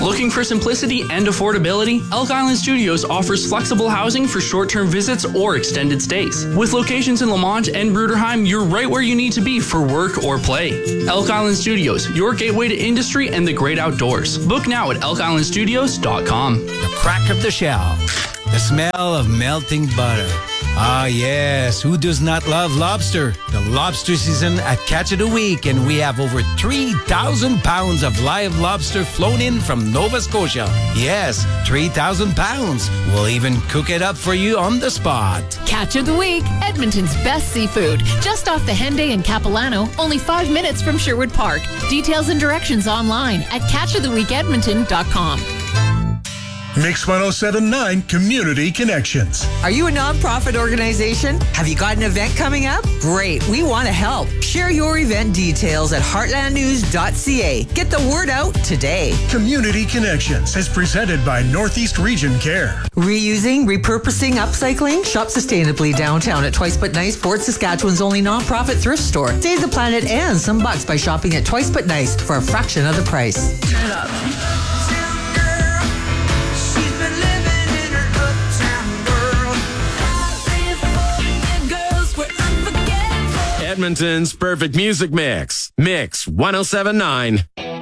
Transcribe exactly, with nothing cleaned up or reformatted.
Looking for simplicity and affordability? Elk Island Studios offers flexible housing for short-term visits or extended stays. With locations in Lamont and Bruderheim, you're right where you need to be for work or play. Elk Island Studios, your gateway to industry and the great outdoors. Book now at elk island studios dot com. The crack of the shell. The smell of melting butter. Ah, yes. Who does not love lobster? The lobster season at Catch of the Week, and we have over three thousand pounds of live lobster flown in from Nova Scotia. Yes, three thousand pounds. We'll even cook it up for you on the spot. Catch of the Week, Edmonton's best seafood. Just off the Henday and Capilano, only five minutes from Sherwood Park. Details and directions online at catch of the week edmonton dot com. Mix one oh seven point nine Community Connections. Are you a nonprofit organization? Have you got an event coming up? Great, we want to help. Share your event details at heartland news dot c a. Get the word out today. Community Connections is presented by Northeast Region Care. Reusing, repurposing, upcycling? Shop sustainably downtown at Twice But Nice, Fort Saskatchewan's only nonprofit thrift store. Save the planet and some bucks by shopping at Twice But Nice for a fraction of the price. Turn it up. Edmonton's perfect music mix. Mix one oh seven point nine.